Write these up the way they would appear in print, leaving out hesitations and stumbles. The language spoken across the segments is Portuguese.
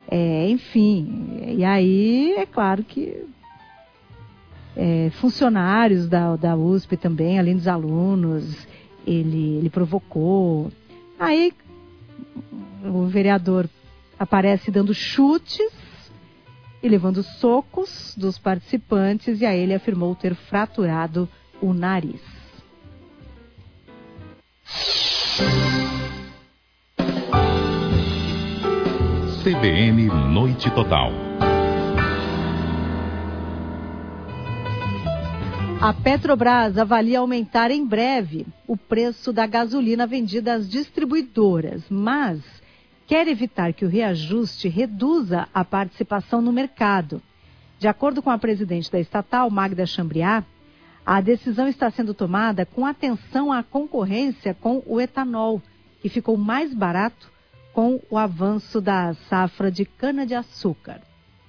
Enfim, e aí é claro que funcionários da USP também, além dos alunos, ele provocou. Aí o vereador aparece dando chutes e levando socos dos participantes, e aí ele afirmou ter fraturado o nariz. CBN Noite Total. A Petrobras avalia aumentar em breve o preço da gasolina vendida às distribuidoras, mas quer evitar que o reajuste reduza a participação no mercado. De acordo com a presidente da estatal, Magda Chambriard, a decisão está sendo tomada com atenção à concorrência com o etanol, que ficou mais barato com o avanço da safra de cana-de-açúcar.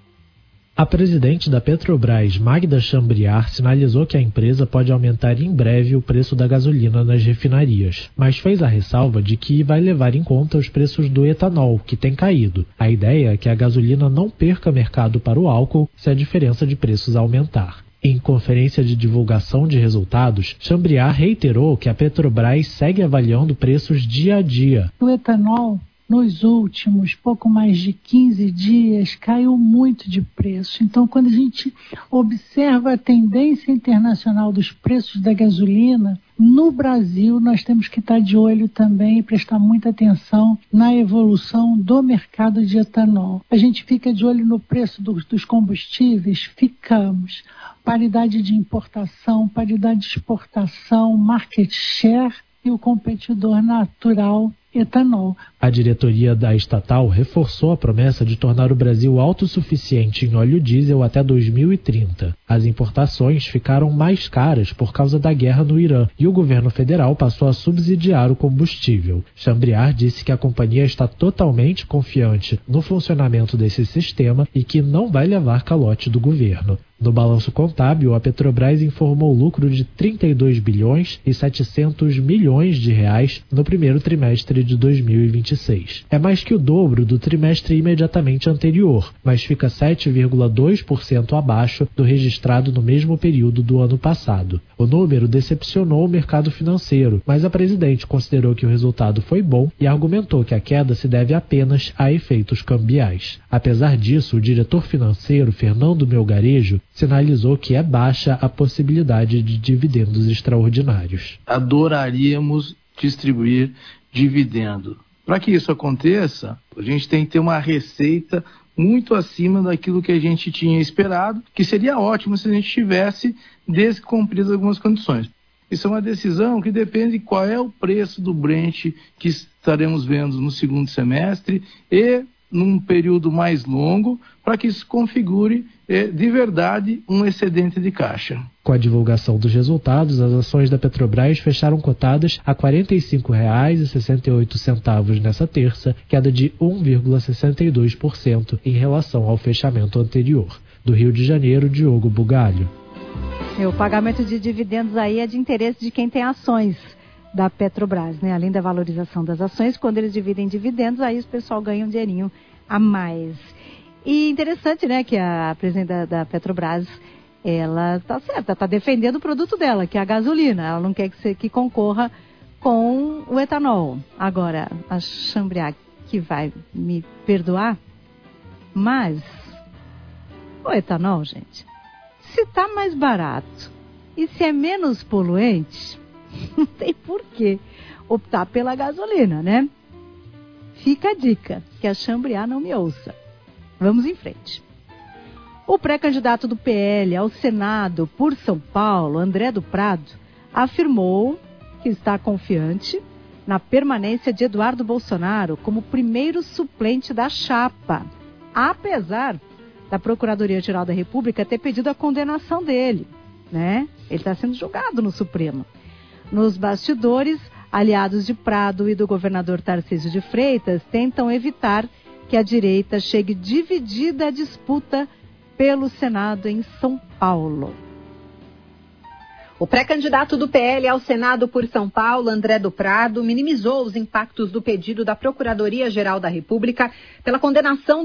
A presidente da Petrobras, Magda Chambriard, sinalizou que a empresa pode aumentar em breve o preço da gasolina nas refinarias, mas fez a ressalva de que vai levar em conta os preços do etanol, que tem caído. A ideia é que a gasolina não perca mercado para o álcool se a diferença de preços aumentar. Em conferência de divulgação de resultados, Chambriard reiterou que a Petrobras segue avaliando preços dia a dia. O etanol, nos últimos pouco mais de 15 dias, caiu muito de preço. Então, quando a gente observa a tendência internacional dos preços da gasolina, no Brasil nós temos que estar de olho também e prestar muita atenção na evolução do mercado de etanol. A gente fica de olho no preço dos combustíveis? Ficamos. Paridade de importação, paridade de exportação, market share e o competidor natural, etanol. A diretoria da estatal reforçou a promessa de tornar o Brasil autossuficiente em óleo diesel até 2030. As importações ficaram mais caras por causa da guerra no Irã e o governo federal passou a subsidiar o combustível. Chambriard disse que a companhia está totalmente confiante no funcionamento desse sistema e que não vai levar calote do governo. No balanço contábil, a Petrobras informou lucro de 32 bilhões e 700 milhões de reais no primeiro trimestre de 2026. É mais que o dobro do trimestre imediatamente anterior, mas fica 7,2% abaixo do registrado no mesmo período do ano passado. O número decepcionou o mercado financeiro, mas a presidente considerou que o resultado foi bom e argumentou que a queda se deve apenas a efeitos cambiais. Apesar disso, o diretor financeiro, Fernando Melgarejo, sinalizou que é baixa a possibilidade de dividendos extraordinários. Adoraríamos distribuir dividendo. Para que isso aconteça, a gente tem que ter uma receita muito acima daquilo que a gente tinha esperado, que seria ótimo se a gente tivesse descumprido algumas condições. Isso é uma decisão que depende de qual é o preço do Brent que estaremos vendo no segundo semestre e num período mais longo, para que isso configure de verdade um excedente de caixa. Com a divulgação dos resultados, as ações da Petrobras fecharam cotadas a R$ 45,68 nessa terça, queda de 1,62% em relação ao fechamento anterior. Do Rio de Janeiro, Diogo Bugalho. O pagamento de dividendos aí é de interesse de quem tem ações da Petrobras, né? Além da valorização das ações, quando eles dividem dividendos, aí o pessoal ganha um dinheirinho a mais. E interessante, né, que a presidente da Petrobras, ela tá certa, tá defendendo o produto dela, que é a gasolina. Ela não quer que concorra com o etanol. Agora, a Chambriard que vai me perdoar, mas o etanol, gente, se tá mais barato e se é menos poluente, não tem por que optar pela gasolina, né? Fica a dica, que a Chambriard não me ouça. Vamos em frente. O pré-candidato do PL ao Senado por São Paulo, André do Prado, afirmou que está confiante na permanência de Eduardo Bolsonaro como primeiro suplente da chapa, apesar da Procuradoria-Geral da República ter pedido a condenação dele, né? Ele está sendo julgado no Supremo. Nos bastidores, aliados de Prado e do governador Tarcísio de Freitas tentam evitar que a direita chegue dividida à disputa pelo Senado em São Paulo. O pré-candidato do PL ao Senado por São Paulo, André do Prado, minimizou os impactos do pedido da Procuradoria-Geral da República pela condenação